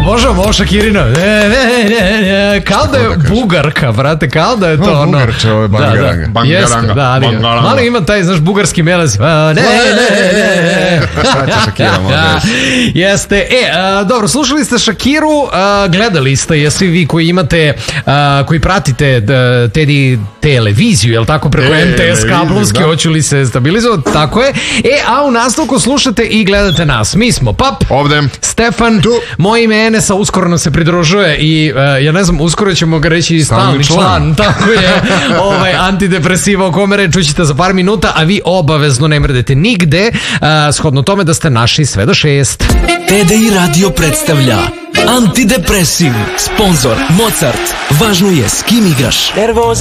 obožavam ovo Shakirino. Kao da je Bugarka, brate, kao da je to ono... Bugarče, ovo je Bangaranga. Bangaranga. Malo ima taj, znaš, bugarski melaz. Šta će Shakira možda reći? Jeste. Dobro, slušali ste Shakiru, gledali ste je svi vi koji imate, koji pratite televiziju, jel tako, preko MTS kablovski, hoću li se stabilizovati, tako je. A u nastavku slušate i gledate nas. Mi smo Pap, ovde, Stefan, tu. Moje ime Enesa, uskoro nam se pridružuje i ja ne znam, uskoro ćemo ga reći i stalni član, tako je, antidepresiva o kome čućete za par minuta, a vi obavezno ne mrdete nigde, shodno tome da ste naši sve do 6. TDI Radio predstavlja Antidepresiv, sponzor Mozart. Važno je s kim igraš.